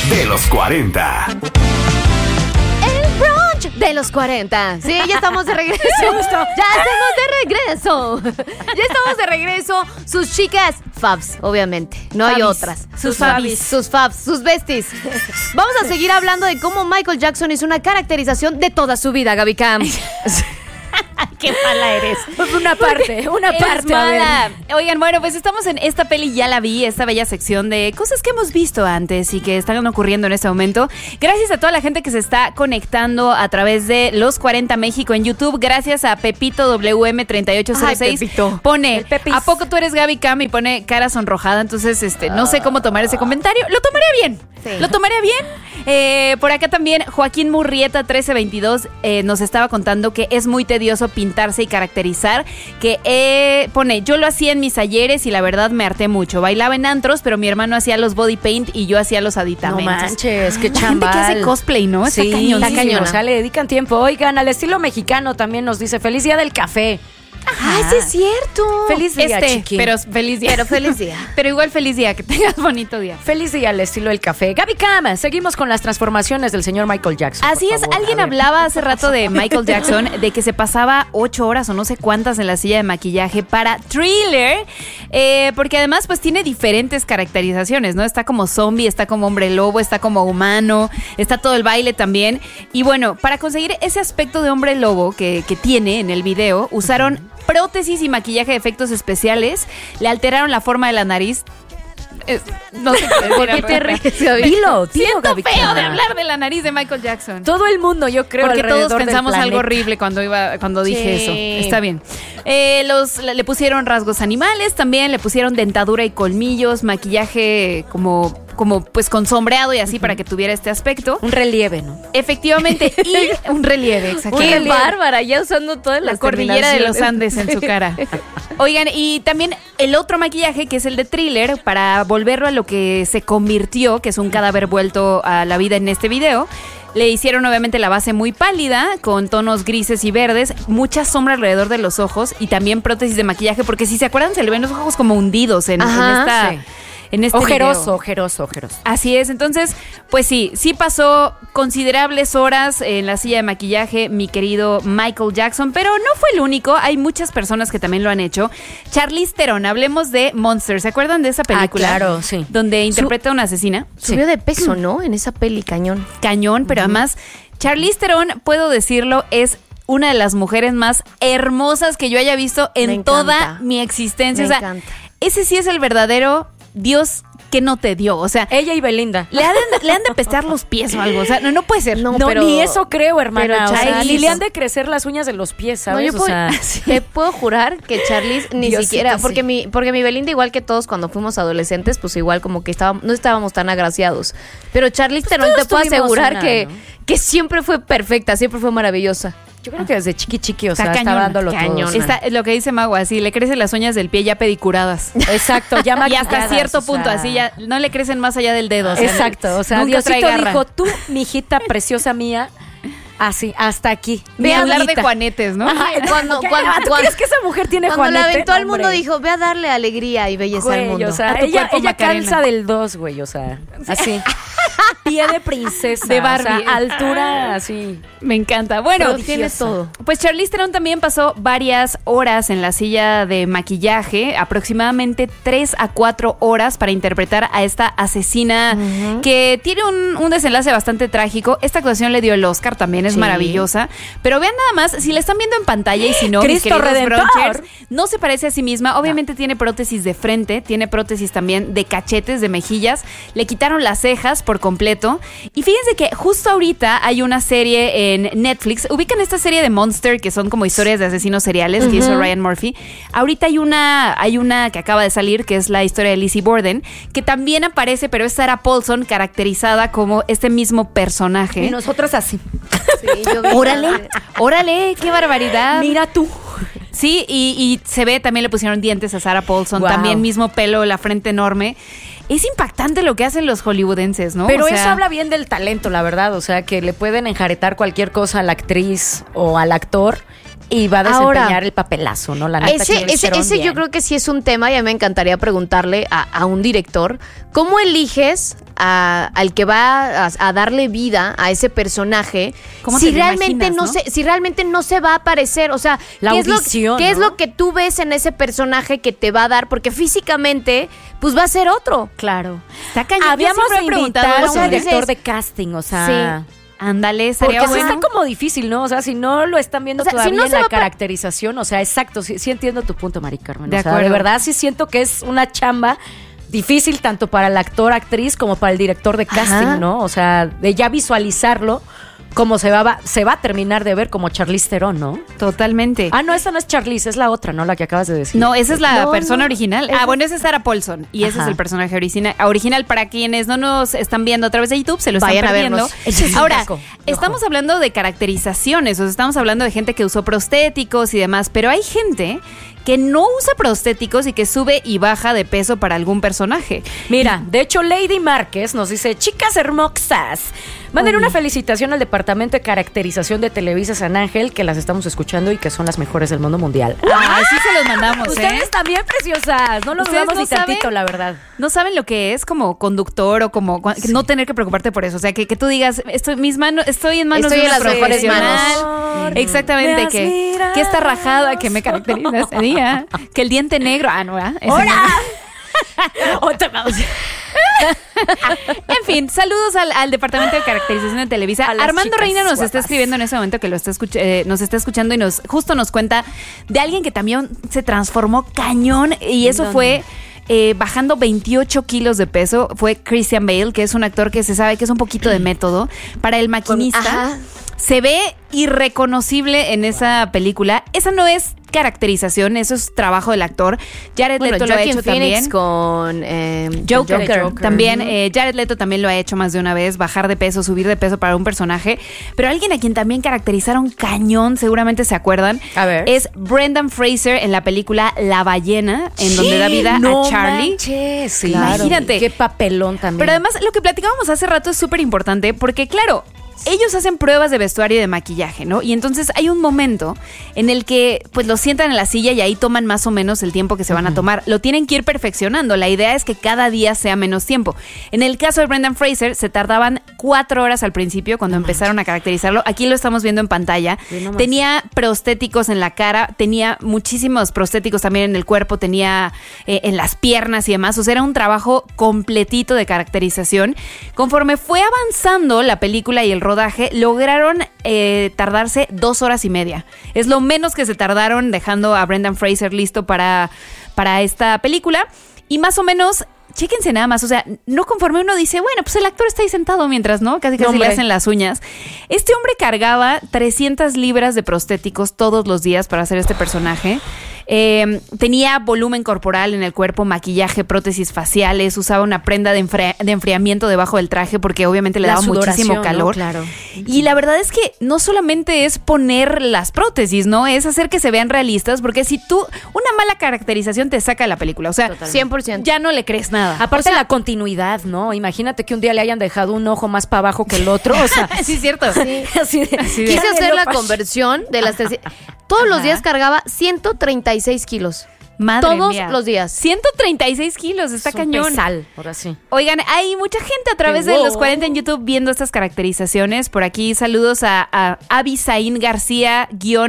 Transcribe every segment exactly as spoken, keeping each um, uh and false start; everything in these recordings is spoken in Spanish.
de los cuarenta. De los cuarenta. Sí, ya estamos de regreso. Ya estamos de regreso. Ya estamos de regreso. Sus chicas fabs, obviamente. No Fabis. hay otras. Sus fabis. Sus fabs, sus besties. Vamos a seguir hablando de cómo Michael Jackson hizo una caracterización de toda su vida, Gaby Cam. ¡Qué mala eres! Una parte, una Eres parte. mala. Oigan, bueno, pues estamos en esta peli, ya la vi, esta bella sección de cosas que hemos visto antes y que están ocurriendo en este momento. Gracias a toda la gente que se está conectando a través de Los cuarenta México en YouTube. Gracias a Pepito W M treinta y ocho cero seis. Ay, Pepito. Pone, Pepis. ¿a poco tú eres Gaby Cam? Y pone cara sonrojada. Entonces, este, no sé cómo tomar ese comentario. Lo tomaría bien. Sí. Lo tomaría bien. Eh, por acá también Joaquín Murrieta trece veintidós eh, nos estaba contando que es muy tedioso pintarse y caracterizar, que eh, pone, yo lo hacía en mis talleres y la verdad me harté mucho. Bailaba en antros, pero mi hermano hacía los body paint y yo hacía los No aditamentos. manches, qué La gente que chambal. hace cosplay, ¿no? Está Sí, cañoncísimo. está cañón. O sea, le dedican tiempo. Oigan, al estilo mexicano también nos dice feliz día del café. Ay, sí es cierto. Feliz día, Este, chiqui. pero feliz día. Pero feliz día. Pero igual feliz día, que tengas bonito día. Feliz día al estilo del café. Gaby Cam, seguimos con las transformaciones del señor Michael Jackson. Así por es, favor. alguien A ver. hablaba hace rato de Michael Jackson, de que se pasaba ocho horas o no sé cuántas en la silla de maquillaje para Thriller, eh, porque además pues tiene diferentes caracterizaciones, ¿no? Está como zombie, está como hombre lobo, está como humano, está todo el baile también. Y bueno, para conseguir ese aspecto de hombre lobo que, que tiene en el video, usaron prótesis y maquillaje de efectos especiales, le alteraron la forma de la nariz. Eh, no sé qué ¿Por decir qué al te respecto. ríes, Gaby? Dilo, dilo, Siento Gaby feo Cam. de hablar de la nariz de Michael Jackson. Todo el mundo, yo creo, Porque alrededor todos del pensamos algo planeta. horrible cuando iba, cuando dije Sí. eso. Está bien. Eh, los, le le pusieron rasgos animales también, le pusieron dentadura y colmillos, maquillaje como, como pues con sombreado y así para que tuviera este aspecto. Un relieve, ¿no? Efectivamente, y un relieve, exacto. Qué relieve. bárbara, ya usando todas La las cordillera de los terminaciones. Andes en su cara. Oigan, y también el otro maquillaje, que es el de Thriller, para volverlo a lo que se convirtió, que es un cadáver vuelto a la vida en este video. Le hicieron obviamente la base muy pálida, con tonos grises y verdes, mucha sombra alrededor de los ojos y también prótesis de maquillaje, porque si se acuerdan se le ven los ojos como hundidos en, Ajá, en esta... sí. En este Ojeroso, video. ojeroso, ojeroso. Así es, entonces, pues sí, sí pasó considerables horas en la silla de maquillaje mi querido Michael Jackson, pero no fue el único, hay muchas personas que también lo han hecho. Charlize Theron, hablemos de Monster, ¿se acuerdan de esa película? Ah, claro, sí. Donde interpreta a una asesina. Subió de peso, ¿no? En esa peli, cañón. Cañón, pero además, Charlize Theron, puedo decirlo, es una de las mujeres más hermosas que yo haya visto Me en encanta. toda mi existencia. Me o sea, encanta. ese sí es el verdadero Dios que no te dio, o sea... Ella y Belinda. Le han, de, le han de pestear los pies o algo. O sea, no, no puede ser. No, No, pero- ni eso creo, hermana. pero o sea, Charlize- ni le han de crecer las uñas de los pies, No, ¿sabes? yo o puedo, sea, te puedo jurar que Charlize ni Diosito, siquiera, sí. porque mi, porque mi Belinda, igual que todos cuando fuimos adolescentes, pues igual como que estábamos, no estábamos tan agraciados. Pero Charlize Theron, todos te puedo tuvimos asegurar una, que, ¿no? que siempre fue perfecta, siempre fue maravillosa. yo creo que desde chiqui chiqui, o Está sea, cañona, estaba dándolo cañona. todo. Está lo que dice Mago, así, le crecen las uñas del pie ya pedicuradas. Exacto, ya Y hasta maquilladas, cierto o sea. punto, así ya no le crecen más allá del dedo. o sea, Exacto, o sea, nunca trae Diosito garra. dijo, tú, mijita preciosa mía, así, hasta aquí. Ni Ve hablar de Anita. Juanetes, ¿no? Ajá, Cuando- ¿qué? cuando- Ah, ¿tú cuando- crees que esa mujer tiene Cuando Juanete? la aventó al No, mundo hombre. dijo, ve a darle alegría y belleza al Güey, mundo. o sea, A tu ella, cuerpo, ella Macarena. calza del dos, güey, o sea, así. Pie de princesa. De Barbie. O sea, altura así. Me encanta. Bueno, Pero tiene todo. Pues Charlize Theron también pasó varias horas en la silla de maquillaje, aproximadamente tres a cuatro horas para interpretar a esta asesina que tiene un, un desenlace bastante trágico. Esta actuación le dio el Oscar, también es Sí. maravillosa. Pero vean nada más, si la están viendo en pantalla y si no, mis ¡Cristo queridos Redentor! Bronchers, no se parece a sí misma. Obviamente tiene prótesis de frente, tiene prótesis también de cachetes, de mejillas. Le quitaron las cejas por completo. Y fíjense que justo ahorita hay una serie en Netflix. Ubican esta serie de Monster, que son como historias de asesinos seriales que hizo Ryan Murphy. Ahorita hay una, hay una que acaba de salir, que es la historia de Lizzie Borden, que también aparece, pero es Sarah Paulson caracterizada como este mismo personaje. Y nosotras así. Sí, yo vi- Órale, órale, qué barbaridad. Mira tú. Sí, y, y se ve, también le pusieron dientes a Sarah Paulson, Wow. también mismo pelo, la frente enorme. Es impactante lo que hacen los hollywoodenses, ¿no? Pero O sea, eso habla bien del talento, la verdad. O sea, que le pueden enjaretar cualquier cosa a la actriz o al actor y va a desempeñar Ahora, el papelazo, ¿no? La neta, Ese, que lo ese, hicieron ese yo bien. creo que sí es un tema y a mí me encantaría preguntarle a, a un director, ¿cómo eliges a- al que va a, a darle vida a ese personaje ¿Cómo si te lo realmente imaginas, no, no? se, si realmente no se va a aparecer? O sea, La ¿qué, es lo, audición, qué es ¿no? lo que tú ves en ese personaje que te va a dar? Porque físicamente, pues va a ser otro. Claro. Está cañón. Yo Habíamos siempre he de preguntado invitar a eso. un sea, director dices- de casting, o sea... Sí. Ándale, Porque estaría sí bueno. está como difícil, ¿no? O sea, si no lo están viendo O sea, si todavía no en se la va a pa- caracterización, o sea, exacto, sí, sí entiendo tu punto, Mari Carmen. De o sea, acuerdo. de verdad sí siento que es una chamba difícil tanto para el actor, actriz, como para el director de casting, Ajá. ¿no? O sea, de ya visualizarlo como se va, va- se va a terminar de ver como Charlize Theron, ¿no? Totalmente. Ah, no, esta no es Charlize, es la otra, ¿no? La que acabas de decir. No, esa es la No, persona no. original. Esa- Ah, bueno, esa es Sarah Paulson. Y ese Ajá. es el personaje origina- original. Para quienes no nos están viendo a través de YouTube, se lo están Vayan a perdiendo. vernos. Échese un Ahora, taco. estamos hablando de caracterizaciones, o sea, estamos hablando de gente que usó prostéticos y demás, pero hay gente que no usa prostéticos y que sube y baja de peso para algún personaje. Mira, de hecho, Lady Márquez nos dice, chicas hermosas, manden Oye. una felicitación al Departamento de Caracterización de Televisa San Ángel, que las estamos escuchando y que son las mejores del mundo mundial. Ah, sí se los mandamos, ¿eh? Ustedes también, preciosas. No lo ¿Ustedes dudamos no ni tantito, saben? la verdad. No saben lo que es como conductor o como cua- no tener que preocuparte por eso. O sea, que, que tú digas, estoy, mis manos, estoy en manos Estoy de en una las mejores profesional. manos. Exactamente, Me has que, mirado. que esta rajada que me caracteriza ese día. Que el diente negro. Ah, no, ¿verdad? Ese ¡Hora! no. Otra vez. En fin, saludos al, al Departamento de Caracterización de Televisa. A las Armando chicas Reina nos está guapas. escribiendo en ese momento que lo está escuch- eh, nos está escuchando y nos justo nos cuenta de alguien que también se transformó cañón y eso dónde? fue eh, bajando veintiocho kilos de peso. Fue Christian Bale, que es un actor que se sabe que es un poquito de método. Para el maquinista, Ajá. se ve irreconocible en esa película. Esa no es caracterización, eso es trabajo del actor. Jared Bueno, Leto lo ha Joaquin hecho Phoenix también. con eh, Joker, Joker. también, Ujú. eh, Jared Leto también lo ha hecho más de una vez, bajar de peso, subir de peso para un personaje, pero alguien a quien también caracterizaron cañón, seguramente se acuerdan, A ver. es Brendan Fraser en la película La Ballena, en donde da vida No a Charlie. manches, Sí, claro. imagínate. Qué papelón también. Pero además lo que platicábamos hace rato es súper importante porque claro, ellos hacen pruebas de vestuario y de maquillaje, ¿no? Y entonces hay un momento en el que pues los sientan en la silla y ahí toman más o menos el tiempo que se van a tomar. Lo tienen que ir perfeccionando. La idea es que cada día sea menos tiempo. En el caso de Brendan Fraser se tardaban cuatro horas al principio cuando empezaron a caracterizarlo. Aquí lo estamos viendo en pantalla. Sí, no manches. Tenía prostéticos en la cara, tenía muchísimos prostéticos también en el cuerpo, tenía eh, en las piernas y demás. O sea, era un trabajo completito de caracterización. Conforme fue avanzando la película y el rodaje, lograron eh, tardarse dos horas y media. Es lo menos que se tardaron dejando a Brendan Fraser listo para, para esta película. Y más o menos, chéquense nada más, o sea, no conforme uno dice, bueno, pues el actor está ahí sentado mientras, ¿no? Casi No, casi le hombre. hacen las uñas. Este hombre cargaba trescientas libras de prostéticos todos los días para hacer este personaje. Eh, tenía volumen corporal en el cuerpo, maquillaje, prótesis faciales, usaba una prenda de, enfri- de enfriamiento debajo del traje porque obviamente le La daba sudoración, muchísimo ¿no? calor. Claro. Y la verdad es que no solamente es poner las prótesis, ¿no? Es hacer que se vean realistas porque si tú, una mala caracterización te saca de la película, o sea, Totalmente. cien por ciento. ya no le crees nada. Aparte la continuidad, ¿no? Imagínate que un día le hayan dejado un ojo más para abajo que el otro. O sea, Sí, es cierto. así de, así de- Quise ya hacer le la lo pas- conversión de las tres. Todos los Ajá. días cargaba ciento treinta y seis kilos. Madre Todos mía. los días. ciento treinta y seis kilos, está Es un cañón. pesal, ahora sí. Oigan, hay mucha gente a través Qué de wow. los cuarenta en YouTube viendo estas caracterizaciones. Por aquí saludos a, a Abisaín García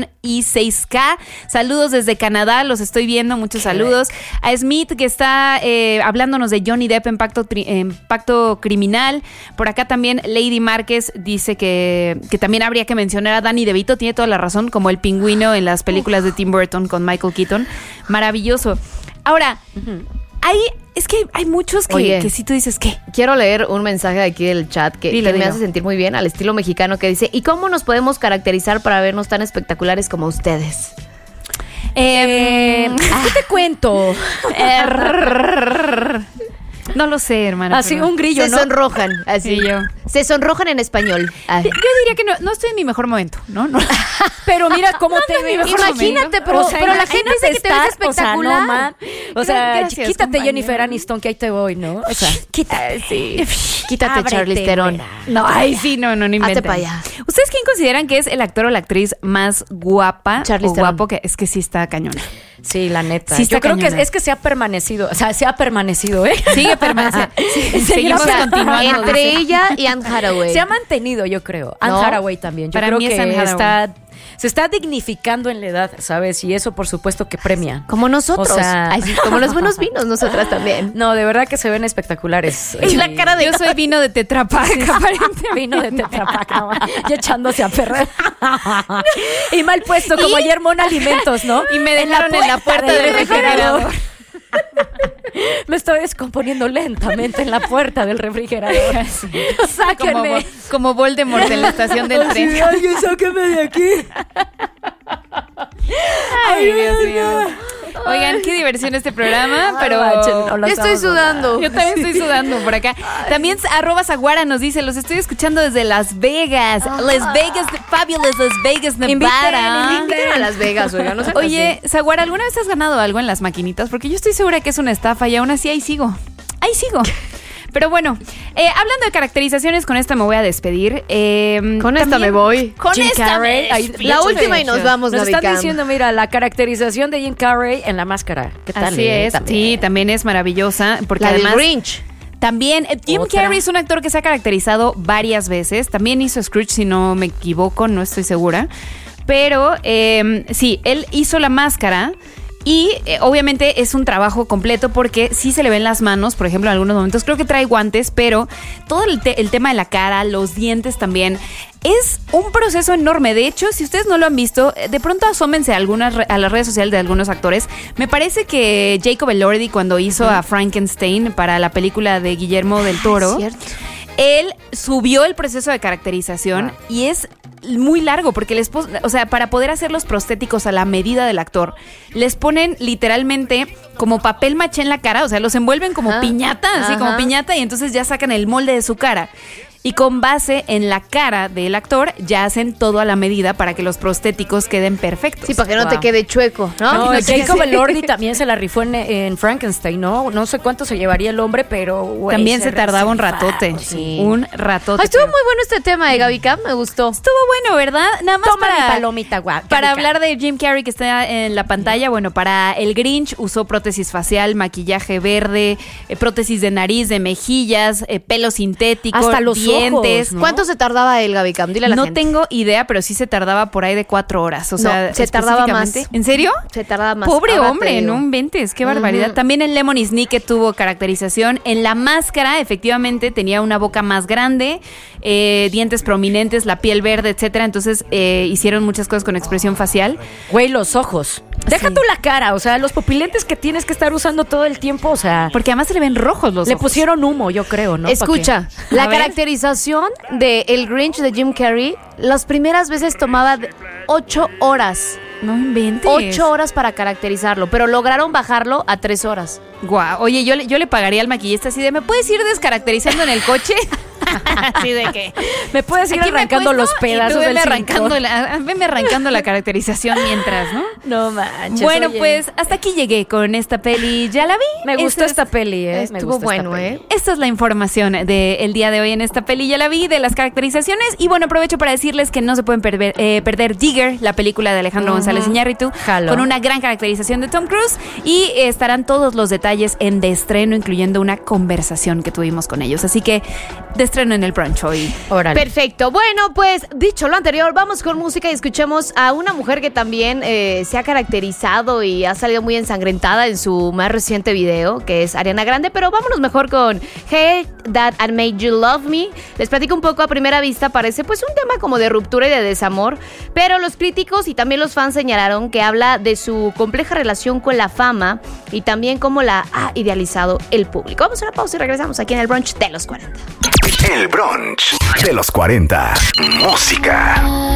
I seis K. Saludos desde Canadá, los estoy viendo, muchos saludos. A Smith que está eh, hablándonos de Johnny Depp en Pacto, Tri- en Pacto Criminal. Por acá también Lady Márquez dice que, que también habría que mencionar a Danny DeVito, tiene toda la razón, como el pingüino en las películas de Tim Burton con Michael Keaton. Maravilloso. Ahora, hay, es que hay muchos que, Oye. que sí tú dices, ¿qué? Quiero leer un mensaje de aquí del chat que, Dilo, que me dilo. hace sentir muy bien, al estilo mexicano, que dice: ¿y cómo nos podemos caracterizar para vernos tan espectaculares como ustedes? Eh, ¿Qué te cuento? Er, No lo sé, hermana. Así, pero- un grillo, Se ¿no? sonrojan, así. Sí, yo. Se sonrojan en español. Ay. Yo diría que no, no estoy en mi mejor momento, ¿no? no. Pero mira cómo te ves. Imagínate, pero, O sea, pero la gente dice que te ves estás, o sea, espectacular. no, man. O sea, Gracias, quítate compañero. Jennifer Aniston, que ahí te voy, ¿no? O sea, quítate. Sí. Quítate, Ábrete, Charlize Theron. güera. No, ay, sí, no, no, no inventen. pa' allá. ¿Ustedes quién consideran que es el actor o la actriz más guapa Charlize o Theron. guapo? Que es que sí está cañona. Sí, la neta. Sí está Yo creo que es, cañona. es que se ha permanecido, o sea, se ha permanecido, ¿eh? Sigue permaneciendo. Sí, seguimos O sea, continuando. entre dice. ella y Anne Hathaway. Se ha mantenido, yo creo. Anne ¿No? Hathaway también. Yo Para creo mí es que Anne Hathaway. está, se está dignificando en la edad, ¿sabes? Y eso, por supuesto, que premia. Como nosotros. O sea- Ay, sí, como los buenos vinos, nosotras también. No, de verdad que se ven espectaculares. Y la cara de- Yo soy vino de Tetra Pak, aparentemente. Vino de Tetra Pak, ¿no? Y echándose a perder. Y mal puesto, como ayer Mon Alimentos, ¿no? Y me dejaron en la puerta del refrigerador. Me estoy descomponiendo lentamente en la puerta del refrigerador. Como, Sáquenme. como Voldemort en la estación del Así, tren. alguien sáqueme de aquí. Ay, Dios mío. Oigan, qué diversión este programa, pero... manches, no lo Yo estoy estamos sudando. Yo también estoy sudando por acá. También arroba Zaguara nos dice, los estoy escuchando desde Las Vegas. Las Vegas, fabulous Las Vegas, Nevada. Inviten a Las Vegas, oiga, no sé. Oye, Zaguara, ¿alguna vez has ganado algo en las maquinitas? Porque yo estoy segura que es una estafa y aún así ahí sigo. Ahí sigo. Pero bueno, eh, hablando de caracterizaciones, con esta me voy a despedir. Eh, Con esta también- me voy. Con Jim esta Carrey. me Ay, despido. La última y nos vamos, Nos están Navicam. diciendo, mira, la caracterización de Jim Carrey en La Máscara. ¿Qué tal? Así eh? es, También. sí, también es maravillosa. Porque La del además... Grinch. También, eh, Jim Otra. Carrey es un actor que se ha caracterizado varias veces. También hizo Scrooge, si no me equivoco, no estoy segura. Pero eh, sí, él hizo La Máscara. Y eh, obviamente es un trabajo completo porque sí se le ven las manos, por ejemplo, en algunos momentos. Creo que trae guantes, pero todo el, te- el tema de la cara, los dientes también, es un proceso enorme. De hecho, si ustedes no lo han visto, eh, de pronto asómense a, algunas re- a las redes sociales de algunos actores. Me parece que Jacob Elordi, cuando hizo a Frankenstein para la película de Guillermo del Toro, Cierto. él subió el proceso de caracterización y es muy largo porque les pos- o sea, para poder hacer los prostéticos a la medida del actor, les ponen literalmente como papel maché en la cara, o sea, los envuelven como Ajá. piñata, así Ajá. como piñata y entonces ya sacan el molde de su cara. Y con base en la cara del actor, ya hacen todo a la medida para que los prostéticos queden perfectos. Sí, para que no Wow. te quede chueco, ¿no? No, Que no te Jacob quede- Elordi también se la rifó en, en Frankenstein, ¿no? No sé cuánto se llevaría el hombre, pero güey, También se tardaba un rifaba, ratote. sí. Un ratote. Ay, estuvo pero- muy bueno este tema de Gaby Cam, me gustó. Estuvo bueno, ¿verdad? Nada más Toma mi para, palomita, guau. para Gaby Cam. hablar de Jim Carrey que está en la pantalla. Bueno, para el Grinch usó prótesis facial, maquillaje verde, eh, prótesis de nariz, de mejillas, eh, pelo sintético, Hasta los dientes. ojos, ¿no? ¿Cuánto se tardaba el Gaby Cam? Dile a la No gente. tengo idea, pero sí se tardaba por ahí de cuatro horas. O sea, No, se tardaba más. específicamente. ¿En serio? Se tardaba más. Pobre Ahora te hombre, digo. no inventes, qué barbaridad. Ujú. También en Lemony Snicket tuvo caracterización. En La Máscara, efectivamente, tenía una boca más grande, eh, dientes prominentes, la piel verde, etcétera. Entonces eh, hicieron muchas cosas con expresión facial. Güey, los ojos. Deja Sí. tú la cara, o sea, los pupilentes que tienes que estar usando todo el tiempo, o sea, Porque además se le ven rojos los le ojos. pusieron humo, yo creo, ¿no? Escucha, A la ver. caracterización de El Grinch de Jim Carrey, las primeras veces tomaba de- ocho horas. No inventes. Ocho horas para caracterizarlo, pero lograron bajarlo a tres horas. Guau. Oye, yo le, yo le pagaría al maquillista así de, ¿me puedes ir descaracterizando en el coche? Así de que... Me puedes ir Aquí me he arrancando los puesto y tú pedazos del veme cinturón. arrancando la, veme arrancando la caracterización mientras, ¿no? No manches. Bueno, oye. pues hasta aquí llegué con esta peli. ¿Ya la vi? Me gustó Esta esta es- peli, ¿eh? Me Estuvo gustó esta bueno, peli. ¿eh? Esta es la información del día de hoy en esta peli. Ya la vi, de las caracterizaciones. Y bueno, aprovecho para decirles que no se pueden perder, eh, perder Digger, la película de Alejandro Ujú. González Iñárritu, Jalo. con una gran caracterización de Tom Cruise. Y eh, estarán todos los detalles en de estreno, incluyendo una conversación que tuvimos con ellos. Así que de estreno en el brunch hoy. Órale. Perfecto. Bueno, pues dicho lo anterior, vamos con música y escuchemos a una mujer que también eh, se ha caracterizado y ha salido muy ensangrentada en su más reciente video, que es Ariana Grande. Pero vámonos mejor con Hey That I Made You Love Me. Les platico un poco. A primera vista parece pues un tema como de ruptura y de desamor, pero los críticos y también los fans señalaron que habla de su compleja relación con la fama y también cómo la ha idealizado el público. Vamos a una pausa y regresamos aquí en el brunch de los cuarenta. El brunch de los cuarenta. Música.